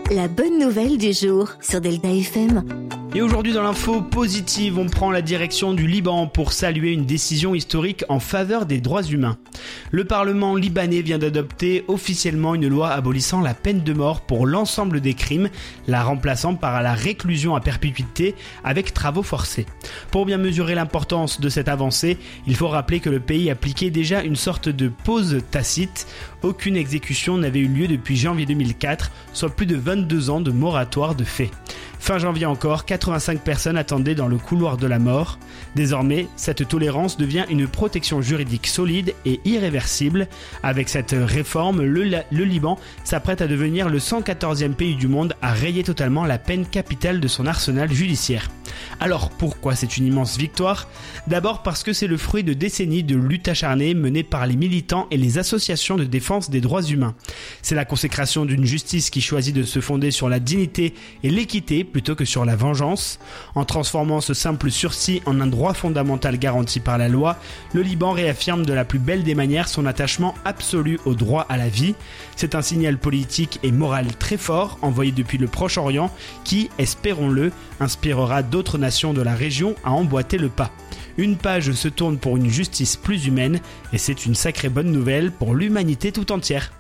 La bonne nouvelle du jour sur Delta FM. Et aujourd'hui dans l'info positive, on prend la direction du Liban pour saluer une décision historique en faveur des droits humains. Le Parlement libanais vient d'adopter officiellement une loi abolissant la peine de mort pour l'ensemble des crimes, la remplaçant par la réclusion à perpétuité avec travaux forcés. Pour bien mesurer l'importance de cette avancée, il faut rappeler que le pays appliquait déjà une sorte de pause tacite. Aucune exécution n'avait eu lieu depuis janvier 2004, soit plus de 22 ans de moratoire de fait. Fin janvier encore, 85 personnes attendaient dans le couloir de la mort. Désormais, cette tolérance devient une protection juridique solide et irréversible. Avec cette réforme, le Liban s'apprête à devenir le 114e pays du monde à rayer totalement la peine capitale de son arsenal judiciaire. Alors pourquoi c'est une immense victoire ? D'abord parce que c'est le fruit de décennies de lutte acharnée menée par les militants et les associations de défense des droits humains. C'est la consécration d'une justice qui choisit de se fonder sur la dignité et l'équité plutôt que sur la vengeance. En transformant ce simple sursis en un droit fondamental garanti par la loi, le Liban réaffirme de la plus belle des manières son attachement absolu au droit à la vie. C'est un signal politique et moral très fort envoyé depuis le Proche-Orient qui, espérons-le, inspirera d'autres nations de la région à emboîter le pas. Une page se tourne pour une justice plus humaine et c'est une sacrée bonne nouvelle pour l'humanité tout entière.